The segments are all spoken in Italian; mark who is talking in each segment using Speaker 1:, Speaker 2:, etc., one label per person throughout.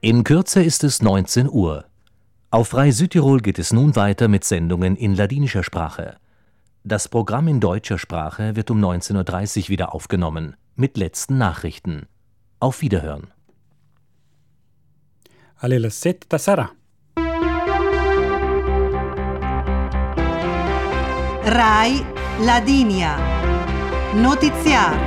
Speaker 1: In Kürze ist es 19 Uhr. Auf Frei Südtirol geht es nun weiter mit Sendungen in ladinischer Sprache. Das Programm in deutscher Sprache wird um 19:30 Uhr wieder aufgenommen, mit letzten Nachrichten. Auf Wiederhören.
Speaker 2: Alle le 7 sarà.
Speaker 3: Rai Ladinia. Notiziar.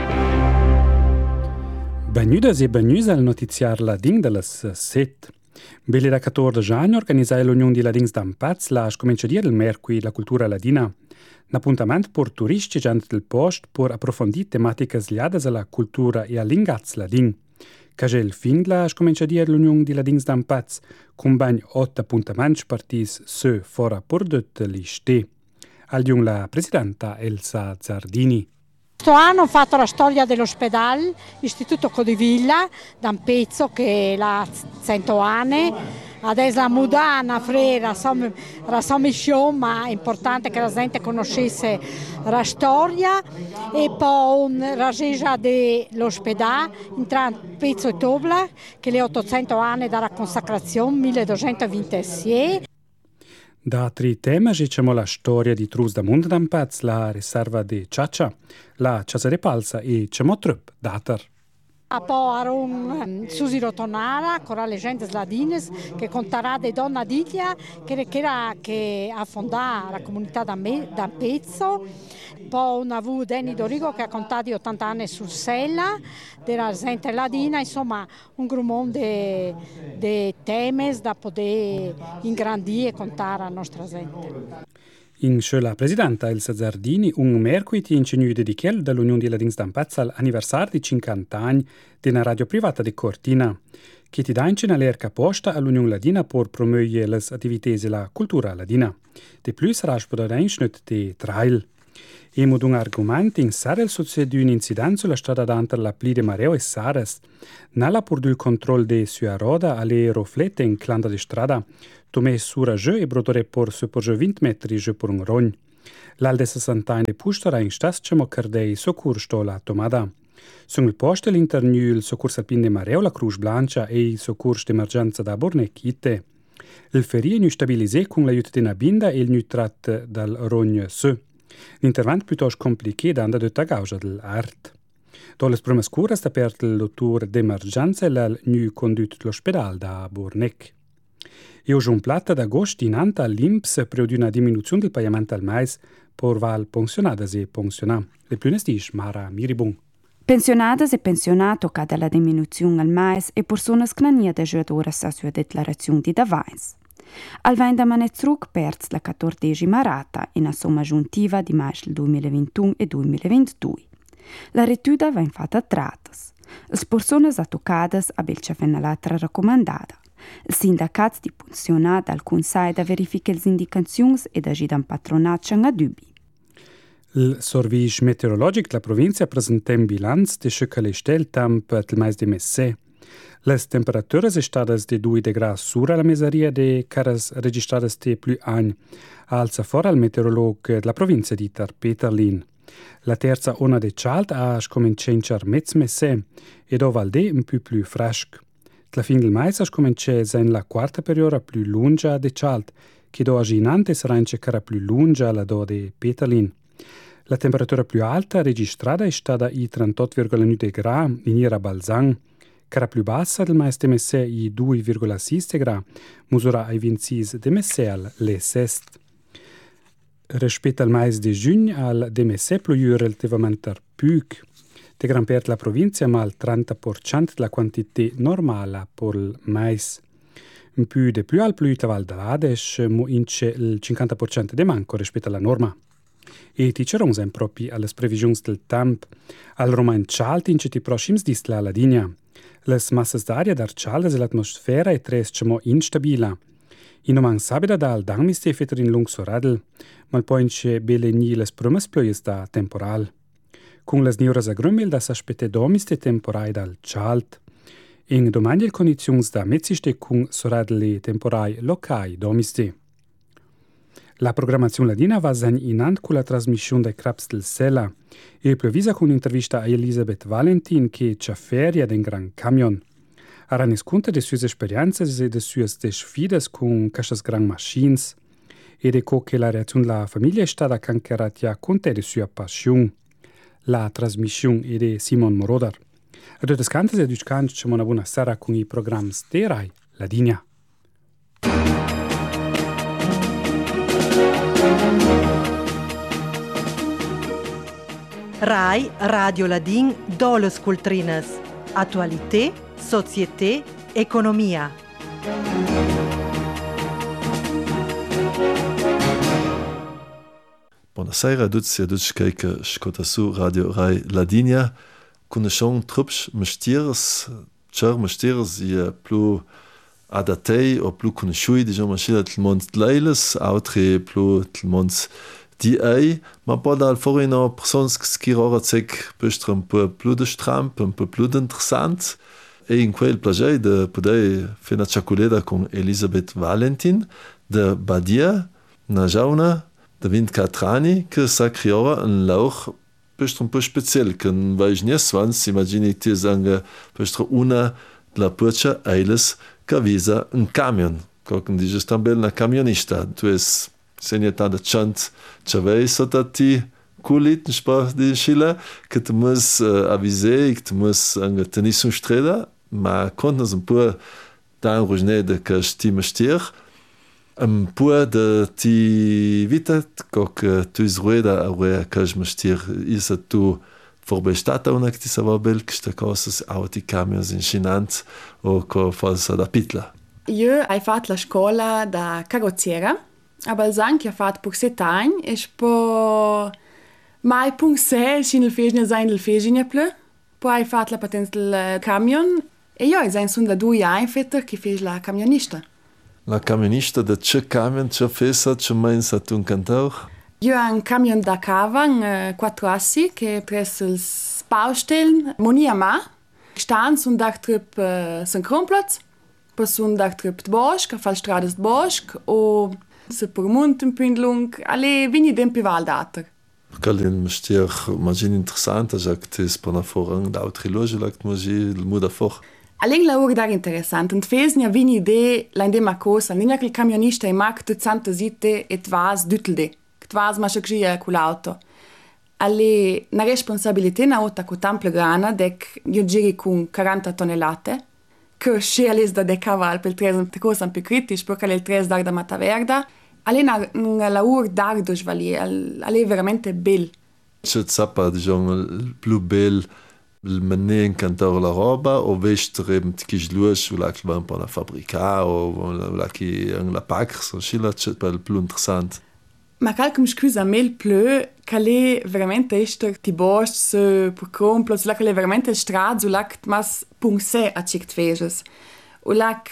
Speaker 2: Benvenuti e benvenuti al notiziar ladin delle 7. Belle da 14 anni organizzai l'Unione di Ladins d'Ampaz la scominciadia del mercoledì la cultura ladina. Un appuntamento per turisti e gente del posto per approfondire tematiche legate alla cultura e al linguaggio ladin. Che il fin della scominciadia dell'Unione di Ladins d'Ampaz con ben 8 appuntamenti partiti su fora per tutte le liste. Al giorno la presidenta Elsa Zardini.
Speaker 4: Questo anno ho fatto la storia dell'ospedale, Istituto Codivilla, da un pezzo che ha 100 anni. Adesso la mudana, la sua missione, ma è importante che la gente conoscesse la storia. E poi la reggia dell'ospedale, un pezzo di Tobla, che è 800 anni dalla consacrazione, 1226.
Speaker 2: Da altri temi diciamo la storia di Trus da Mund d'Ampaz, la riserva di Ciaccia, la Casa de Palsa e Cemotrup d'Ater.
Speaker 4: A poi Aron Susi Rotonara, con la leggenda ladines, che conterà di Donna Diglia, che ha fondato la comunità da Pezzo. Poi una avuto Denny Dorigo che ha contato 80 anni sul Sella, della gente ladina, insomma un grummone di temi da poter ingrandire e contare alla nostra gente.
Speaker 2: In la presidenta Elsa Zardini, un mercoledì incendio dedicato dall'Unione di Ladins d'Ampaz all'anniversario di 50 anni della radio privata di Cortina, che ti dà in l'erca posta all'Unione Ladina per promuovere le attività della cultura ladina. Di più sarà spodare in schnut di trail. E mod un argomento in Sarel succede un incidente sulla strada d'antre la Pli de Mareo e Sares. Nella pur il controllo de sua roda alle roflette in clando di strada, tomé sura giù e brodore por su por 20 metri giù per un rogn. L'alde 60 anni de pustera in stas cemo cardei socur stola tomada. Sul posto l'internu il soccorso alpin de Mareo, la Cruz Blanca e il soccorso d'emergenza da Bornechite. Il ferie nu stabilisé con l'aiuto di Nabinda e il nu trat dal rogn su. L'intervento piuttosto complicato anda da causa dell'art. Dopo le prime cure sta aperto l'autor d'emergenza e l'ha nu condotto all'ospedale da Bornec. E oggi un platta d'agosto in anta all'Inps prevede una diminuzione del pagamento al mese per val pensionadas e pensionà. Le più nestis, Mara Miribun.
Speaker 5: Pensionadas e pensionato cada la diminuzione al mese e persone che non hanno già ora sa sua dichiarazione di davais. Al venda manezzruc perz la 14ª rata in a somma aggiuntiva di mais del 2021 e 2022. La retuda va infatti a tratas. Le persone toccate abbiano già l'altra raccomandata. Il sindacato di pensionati al Consai da verifica le indicazioni e da agire un patronato a dubbi.
Speaker 2: Il servizio meteorologico della provincia presenta un bilancio di ciò che le stelle temp del mese di messe. Le temperature sono state di 2 gradi sopra la mesaria di caras registrate di più anni, alza fuori al meteorologo della provincia di Peterlin. La terza onda di caldo ha cominciato a mezzo e dopo al un po' più fresco. La fine del mese ha cominciato in la quarta periodo più lunga di caldo, che dopo aginante sarà ancora più lunga la do di Peterlin. La temperatura più alta registrata è stata i 38,9 gradi in Ira Balzan, cara più bassa del mese di messe i 2,6 gradi, misura ai 26 di messe al l'Est. Rispetto al mese di giugno, al di messe più relativamente più. Di gran parte della provincia, ma il 30% della quantità normale per il mese. In più di più al più la Val d'Ades, ince il 50% di manco rispetto alla norma. E ti c'erano proprio alle previsioni del tempo. Al Roman Cialti ince i prossimi di la Ladinia. Le masse d'aria d'arciale dell'atmosfera è trescemo instabile. In oman sabida dal dangmiste fetter in lung soradel, mal poince bele ni les promos ploies da temporal. Con les neuras agrumil da s'aspette domiste temporai dal Cialt. In domani il condizions da mezziste con soradeli temporai locai domiste. La programmazione ladina va inant con la trasmissione dei Craps del Sella e previsa con un'intervista a Elisabeth Valentin che c'è feria del Gran Camion. A ranis conta de suas experiências e de suas desfidas com caixas grandes machines. E de que la reazione della famiglia è stata cancherata conta de sua passione. La trasmissione è di Simon Moroder. A tutte le cantes e tutti canti c'è una buona sera con i programmi di Rai Ladinia.
Speaker 3: Rai Radio Ladin Doles Cultrines. Attualité, société, economia.
Speaker 6: Buonasera a tutti e a tutti che ascoltano su Radio Rai Ladinia. Conosciamo troppo mestiers, certi mestiers più adattati o più conosciuti, diciamo, nel mondo dell'ailes, altri più nel mondo DI, ma poi dal fuori no persone che ora c'è un po' più di stramp, un po' più interessante. E in quel piacere di poter fare una ciaccolata con Elisabeth Valentin, de Badia, una giovane de 24 anni, che sa creare un lauch un po' speciale, che non va niente svans, immagini ti sangue una della porcia eiles che visa un camion. Come dice também una camionista, tu es segnata da chant chavei sotto ti kulit, sprach di Schiller, che tu mus avise, che tu mus anche tenir su strada, ma contas un po' da un rujnede che sti mestier, un po' de ti vita, che tu isrueda a che mestier is tu vorbestata una che ti sava bel che sta cosas auti camions incinant o co falsa da pitla.
Speaker 7: Io hai fatto la scuola da carrozziera, aber anche ho fatto per 7 anni e poi mai punse il fegna sein il fegna ple. Poi hai fatto la patenza del camion e io sono da 2 anni fetter che fece la camionista.
Speaker 6: La camionista da che camion che fesa che mensa tu un cantor?
Speaker 7: Io ho un camion da cava, un 4 assi che presso il Baustellen Moniama. Stan sunt da trip St. Kronplatz, poi sunt da trip de Bosch, a fal strades de Bosch o se per Muntenpindlung, alle vini dempi valdater.
Speaker 6: Qual è un mestiere immagino interessante, già che ti spona fuori da altri logi, la musica, il moda fuori.
Speaker 7: Allen la ur dar interessant, und fesnia vini idee la indema cosa, ninja che il camionista e mac tut santa sitte et vas dütelde. Ket vas ma schgia con l'auto. Alle na responsabilità na ota co tample grana dec io giri con 40 tonnellate, che sce ales da de caval per tres te cosa più critisch, perché il tres dar da Mata Verda. Alle na la ur dar dos vali, alle veramente bel.
Speaker 6: C'è zappa, diciamo, il più bel il menne incantare la roba o vestere eben ti luas o la che va un po' una fabbrica o la che la pack so scilla c'è per il più interessante.
Speaker 7: Ma calcum scusa mel pleu cale veramente ester ti bosch per complo la cale veramente strad so lac mas punse a cict veges. O lac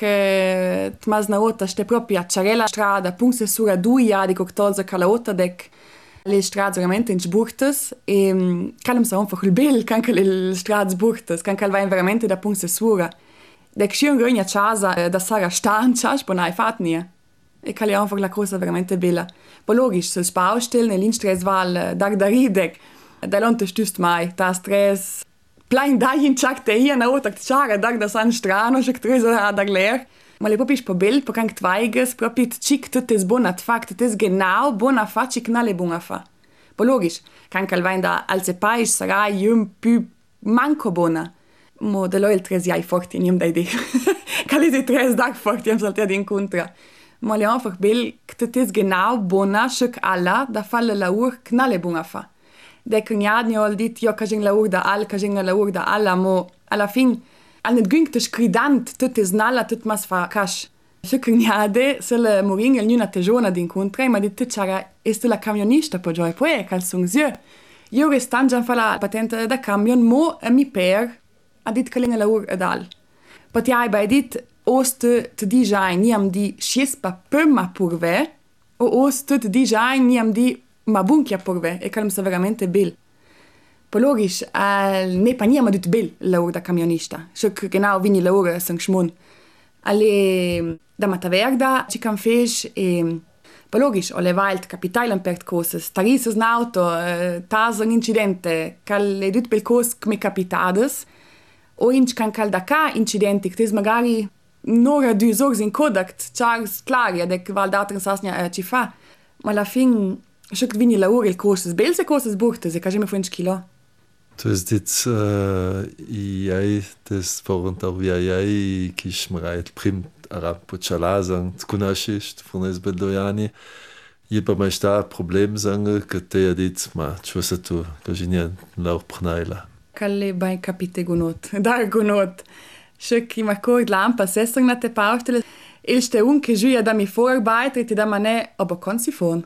Speaker 7: mas na ota ste proprio a charella strada punse sura 2 jaar di coctolza calaota dec le strade veramente in sburtes e calum sa einfach il bel canche le strade sburtes can cal vai veramente da punse sura. Dec schiun grogna casa da Sara Stancia sponai fatnia. E cal einfach la cosa veramente bella. Po logisch sul Baustellen e l'instresval dag da ridec. Da lonte stüst mai, da stres plain da in chak te hier na otak chara dag da san strano chak tresa dag leer. Ma le proprio bel, po canc tvaiges, proprio cic tuttes bonat fac, tuttes genau bona fa, cic nale bona fa. Po logisch, canc al vain da alze pais sarà ium più manco bona. Mo de lo il tres jai forti, nium da idee. Cali se 3 dag forti, am saltea din contra. Ma le einfach bel, tuttes genau bona, chic alla, da falle la ur, knale bona fa. De cugniadni ho dit, io cagin la ur da al, cagin la ur da alla, mo alla fin, al net günkte scridant, tot es nalla, tot mas fa cash. Se cugniade, se le moring el nuna tejona d'incontre, ma dit c'era este la camionista po gioi, poi cal sung zio. Io restan già fa la patente da camion, mo a mi per, a dit calinga la ur ed al. Pati ai bai dit, oste te di giai, niam di schiespa pöma purve, o oste te di giai, niam di ma bunchia purve, e calm sa veramente bil. Po logisch, ne pa niam adut bil la ur da camionista. Schuck genau vini la ur sang schmun. Alle da Mata Verda, ci can fech e po logisch, o le valt capitailan per cosas, tarisas n'auto, tas un incidente, cal edut bel cos come capitades, O inch can caldacà incidenti, che magari nora 2 ore in contact, Charles Claria, che val d'altro sasnia ci fa. Ma alla fin, se che vini lavoro il costes, belse costes burtes, e che mi fa un kilo.
Speaker 6: Tu hast dit, iai, das vorant auch wie iai, kish marait prim arab puchalazang, tkunashist, fornes beldoiani. Je pa mai sta problem sange, que te a dit, ma, chusa tu, kajinia lauch pnaila.
Speaker 7: Kalle bai capite gunot, dar gunot. Se che ma cord lampa, sessang na te paustele, il ste un che giuia da mi vorarbeiter, ti da mané, aber consifon.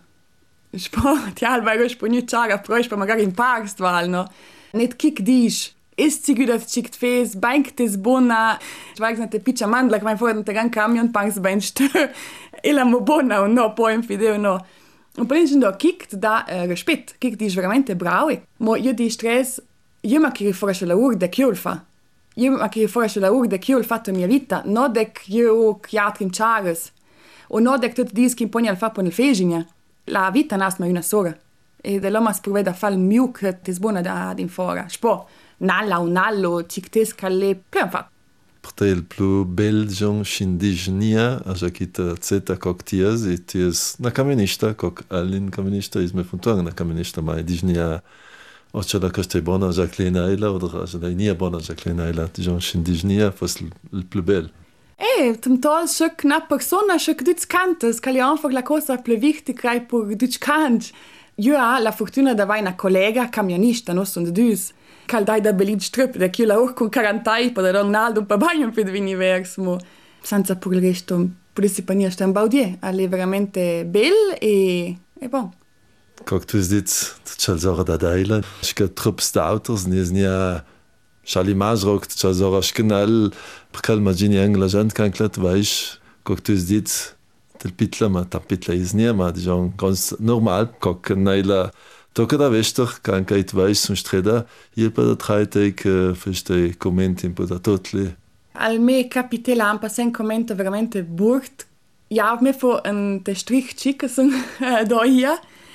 Speaker 7: Spo, ti alba ero spognu ciara, proispa magari in parstval, no? Net kik diš, ist si gudat čikt fes, bank tes bona, čvajk na te piča mandla, kaj fuori te gan kamion, panks ben stö, ela mo bona, no, poi in fideo, no. Un po' do kikt da respet, kik diš veramente bravi, mo io di stress, io ma che fuori la ur de chiulfa. Io ma che fuori la ur de chiul fatto mia vita, no dec io chiatrim chares, o no dec tot dis che imponi al fapo nel feginia. La vita nasma una sola. E dell'oma sproveda fal miu che tes bona da din fora. Spo, nalla o nallo, cictes calle, pian fa.
Speaker 6: Per il più bel giorno scindignia, a giacchita zeta coctias, e ti es na camionista, coc allin camionista, is me funtuang na camionista, ma dignia, o c'è la costa bona Jacqueline Ayla, o la nia bona Jacqueline Ayla, di giorno scindignia, fos il più bel.
Speaker 7: Tem tol scic na persona, scic duc cantes, cali einfach la cosa più wichtig rai pur duc cant. Io ha la fortuna da vai una collega camionista, no sunt dus. Cal dai da belin strip, da io la ur con 40 ai, per da Ronaldo un pa bagno per l'univers, mo. Senza pur il resto, principalmente sta in Baudier, alle veramente bel e bon.
Speaker 6: Как tu dit, c'è zora da daila, che trups da autos, nia Charlie Masrock, c'è zora schnell, perché immagini angla gent kan klat weis, как tu dit, del pitla, ma ta pitla is nia, ma diciamo ganz normal, как naila Toca da vester, kan kait weis und streda, il pa da traite che feste commenti un po' da totli.
Speaker 7: Al me capite lampa sen commento veramente burt. Ja, me fo un te strich chica sun do hier.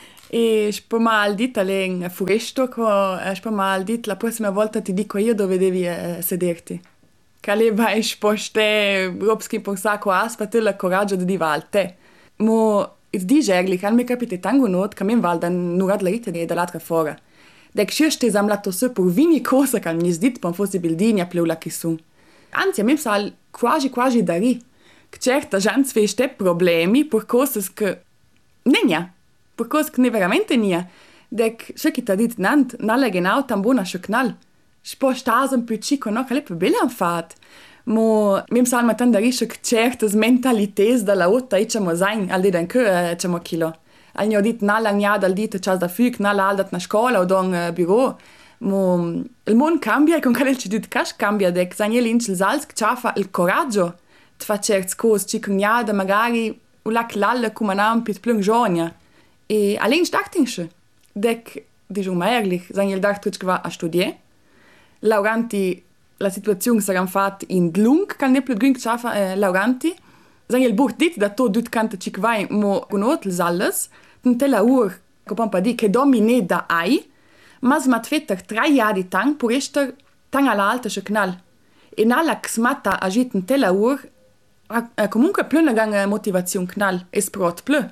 Speaker 7: E spo mal dit alen furesto co spo mal dit la prossima volta ti dico io dove devi sederti. Cale vai sposte robski por sacco aspate la coraggio di valte. Mo it dice ehrlich, al me capite tango not, che mi valda nurat la rite dall'altra fora. Dec sciuste zamlato su pur vini cosa che mi sdit pon fossi bildinia pleu la che sun. Anzi, a me sal quasi dari. Che certa gens fe ste problemi pur cosas che nenia. Pur cosas che ne veramente nia. Dec, se chi t'ha dit nant, nalla genau tan buona schnal. Spo stas un più chico, no? Che le più belle han fat. Mo, mim sal matan da risce che certas mentalites dalla otta e c'amo zain, al dedan che c'amo kilo. Al nio dit nalla gnad al dit c'has da fük, nalla aldat na scola o don bureau. Mo, il mon cambia e con quel ci dit cash cambia dec zagnel inch il salz che fa il coraggio. Tfa certs cos ci gnada magari u lac lalle cumanam pit plung jonia. E allein startingsche. Dec, dijum ehrlich, zagnel dartritsch gwa a studier. Lauranti la situazione sarà fatta in lung, che ne più gring schafa lauranti. Sagen il buch dit da to dut canta cic vai mo conot les alles, te la ur, copam pa di, che domine da ai, ma smat fetter 3 jahre tang pur ester tang alla alta schnal. E nalla xmata agit te la ur, comunque plö gang motivazione knal, es prot plö.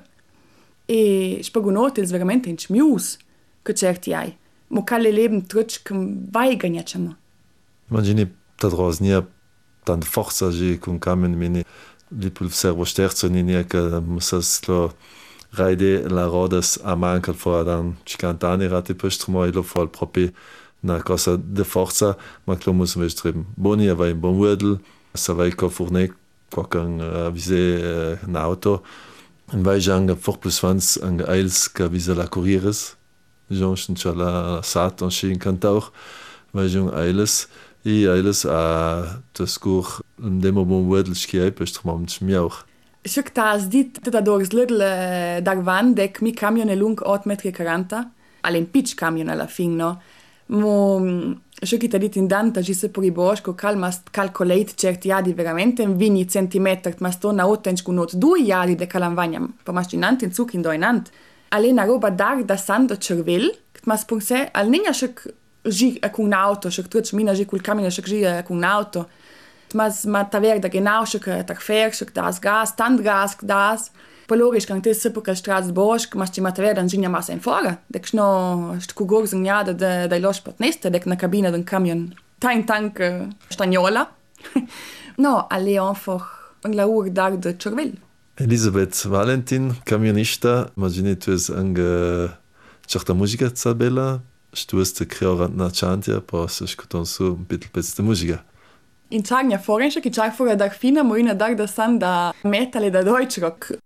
Speaker 7: E spagunot ils veramente in schmius, che certi ai. Mo calle leben trutsch kem vai gagnacemo.
Speaker 6: Immagini da drosnia dan forza je con kamen mini lipul servo sterzo ni che musas lo raide la rodas a mancal for dan 50 anni rate postmo lo for propi na cosa de forza ma clo mus mestrem boni va in bon wordel sa vai co fourne quocan avise un auto en vai jang for plus 20 ang eils ka vise la courieres jonchen chala sat on chin cantauch vai jung eiles e eiles a tascur un demo bon wordel schiei postmo miauch.
Speaker 7: Schuck tas dit da dors lidl darvan dec mi camion e lung 8 metri 40, allen pitch camion alla fin, no? Mo schuck ta dit in danta gi se puri bosco calmast calculate certi iadi veramente in 20 centimeter, ma stona 8 inch cunot 2 iadi de calanvagna, pa mascinant in zuc in doinant. Alena roba dar da sando cervel, ma spunse al ninja schuck gi con un auto, che tu mina gi col cammino che gi con un auto. Ma ta ver da genau che ta fer che das gas, tant gas das. Poi logisch kan tes super che strada bosch, ma ci ma ta ver dan ginja mas in fora. Dek no skugor segnada de los potneste dek na cabina d'un camion. Tain tank stagnola. No, alle einfach la ur dag de Cervell.
Speaker 6: Elisabeth Valentin, camionista, immagini tu es anche certa musica bella, tu es te creare na chantia, posso ascoltare su un pezzo di musica.
Speaker 7: In Tagna forense, che c'è fuori da fine, ma in dag da san da metal e da deutsch rock.